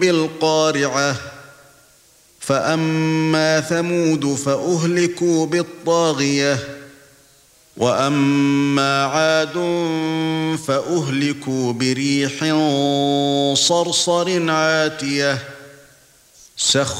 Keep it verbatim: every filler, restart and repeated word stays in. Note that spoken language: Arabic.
بالقارعة فأما ثمود فأهلكوا بالطاغية وأما عاد فأهلكوا بريح صرصر عاتية سخر